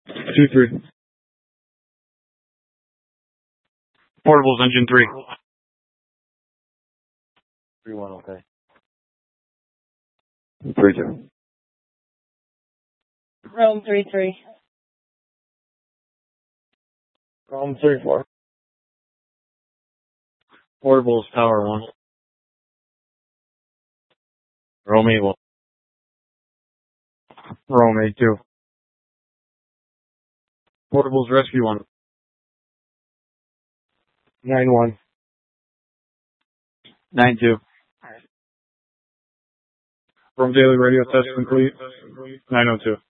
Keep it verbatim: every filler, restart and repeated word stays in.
Two three. Portables engine three. Three one. Okay. Three two. Rome three three. Rome three four. Portables tower one. Rome eight one. Rome eight two. Portables rescue one. Nine one. Nine two. Rome daily radio test complete. Nine oh two.